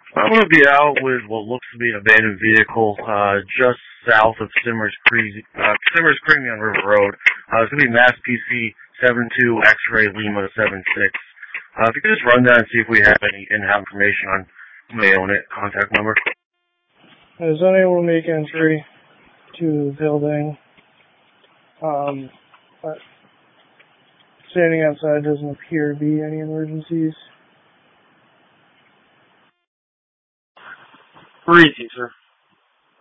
I'm going to be out with what looks to be an abandoned vehicle just south of Simmers Premium River Road. It's going to be Mass PC 72 X-Ray Lima 76. If you could just run down and see if we have any in-house information on who may own it, contact number. I was unable to make entry to the building. But standing outside doesn't appear to be any emergencies. Where is he, sir?